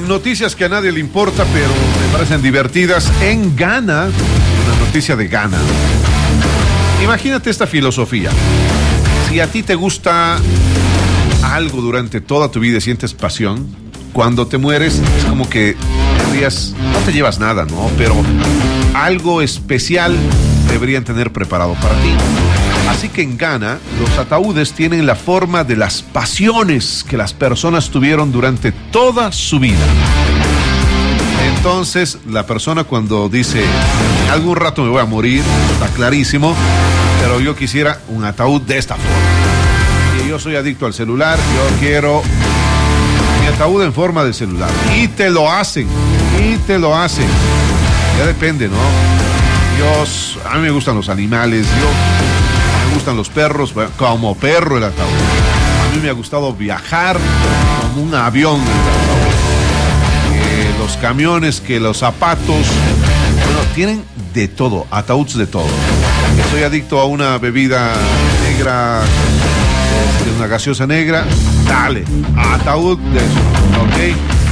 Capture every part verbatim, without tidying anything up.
noticias que a nadie le importa, pero me parecen divertidas. En Ghana, una noticia de Ghana. Imagínate esta filosofía. Si a ti te gusta algo durante toda tu vida y sientes pasión, cuando te mueres es como que tendrías, no te llevas nada, ¿no? Pero algo especial deberían tener preparado para ti. Así que en Ghana, los ataúdes tienen la forma de las pasiones que las personas tuvieron durante toda su vida. Entonces, la persona cuando dice, en algún rato me voy a morir, está clarísimo, pero yo quisiera un ataúd de esta forma. Y yo soy adicto al celular, yo quiero mi ataúd en forma de celular. Y te lo hacen, y te lo hacen. Ya depende, ¿no? Dios, a mí me gustan los animales, yo, me gustan los perros, como perro el ataúd. A mí me ha gustado viajar como un avión el ataúd. Eh, los camiones, que los zapatos, bueno, tienen de todo, ataúdes de todo. Soy adicto a una bebida negra, este, una gaseosa negra, dale, ataúd de eso, ¿ok?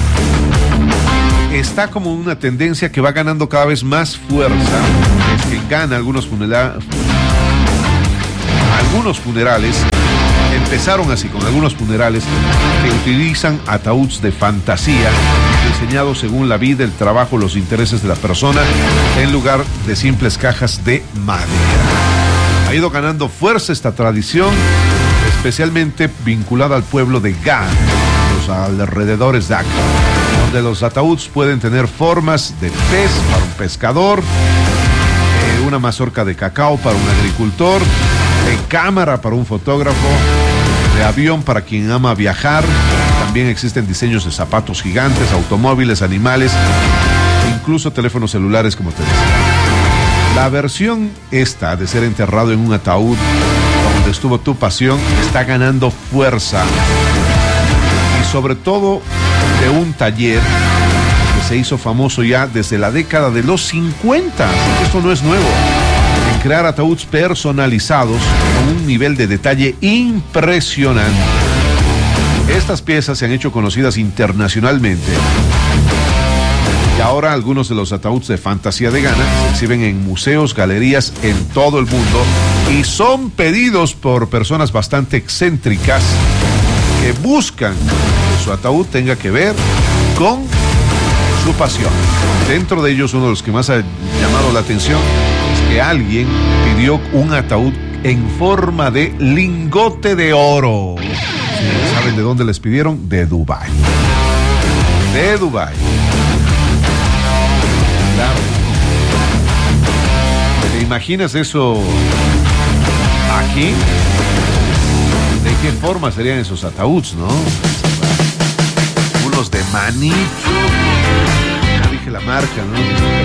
Está como una tendencia que va ganando cada vez más fuerza. Es que en Ghana algunos funerales, algunos funerales empezaron así, con algunos funerales que utilizan ataúdes de fantasía, diseñados según la vida, el trabajo, los intereses de la persona, en lugar de simples cajas de madera. Ha ido ganando fuerza esta tradición, especialmente vinculada al pueblo de Ghana, los alrededores de Accra, donde los ataúdes pueden tener formas de pez para un pescador, eh, una mazorca de cacao para un agricultor, de cámara para un fotógrafo, de avión para quien ama viajar. También existen diseños de zapatos gigantes, automóviles, animales, incluso teléfonos celulares, como te decía. La versión esta de ser enterrado en un ataúd donde estuvo tu pasión está ganando fuerza, y sobre todo de un taller que se hizo famoso ya desde la década de los cincuenta. Esto no es nuevo. En crear ataúdes personalizados con un nivel de detalle impresionante. Estas piezas se han hecho conocidas internacionalmente. Y ahora algunos de los ataúdes de fantasía de Ghana se exhiben en museos, galerías en todo el mundo y son pedidos por personas bastante excéntricas que buscan que su ataúd tenga que ver con su pasión. Dentro de ellos, uno de los que más ha llamado la atención es que alguien pidió un ataúd en forma de lingote de oro. ¿Sí? ¿Saben de dónde les pidieron? De Dubái. De Dubái. Claro. ¿Te imaginas eso aquí? ¿De qué forma serían esos ataúdes, no? Unos de maní. Ya dije la marca, ¿no?